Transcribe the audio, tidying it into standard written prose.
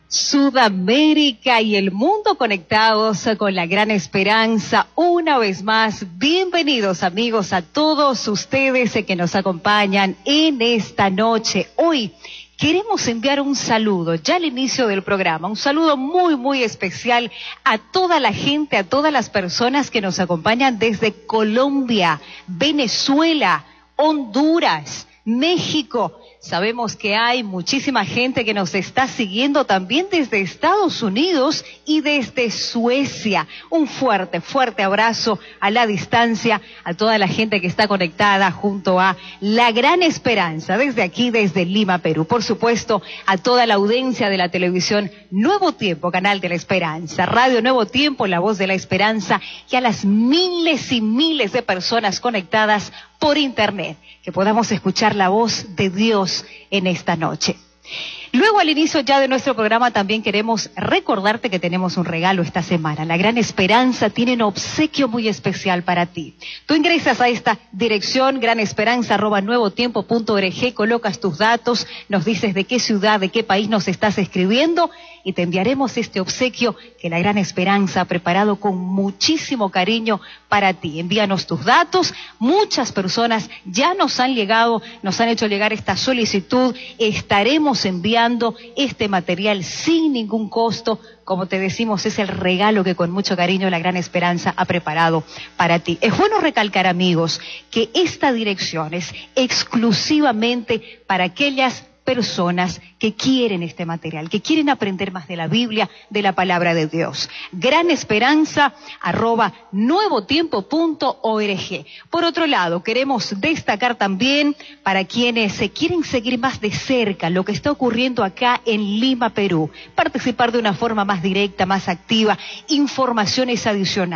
Sudamérica y el mundo conectados con la gran esperanza. Una vez más, bienvenidos amigos a todos ustedes que nos acompañan en esta noche. Hoy queremos enviar un saludo, ya al inicio del programa, un saludo muy especial a toda la gente, a todas las personas que nos acompañan desde Colombia, Venezuela, Honduras, México. Sabemos que hay muchísima gente que nos está siguiendo también desde Estados Unidos y desde Suecia. Un fuerte abrazo a la distancia a toda la gente que está conectada junto a La Gran Esperanza, desde aquí, desde Lima, Perú. Por supuesto, a toda la audiencia de la televisión Nuevo Tiempo, Canal de la Esperanza, Radio Nuevo Tiempo, La Voz de la Esperanza, y a las miles y miles de personas conectadas por internet, que podamos escuchar la voz de Dios en esta noche. Luego, al inicio ya de nuestro programa, también queremos recordarte que tenemos un regalo esta semana. La Gran Esperanza tiene un obsequio muy especial para ti. Tú ingresas a esta dirección, granesperanza@nuevotiempo.org, colocas tus datos, nos dices de qué ciudad, de qué país nos estás escribiendo y te enviaremos este obsequio que la Gran Esperanza ha preparado con muchísimo cariño para ti. Envíanos tus datos. Muchas personas ya nos han hecho llegar esta solicitud. Estaremos enviando este material sin ningún costo. Como te decimos, es el regalo que con mucho cariño la Gran Esperanza ha preparado para ti. Es bueno recalcar, amigos, que esta dirección es exclusivamente para aquellas personas que quieren este material, que quieren aprender más de la Biblia, de la palabra de Dios. granesperanza@nuevotiempo.org. Por otro lado, queremos destacar también para quienes se quieren seguir más de cerca lo que está ocurriendo acá en Lima, Perú, participar de una forma más directa, más activa, informaciones adicionales.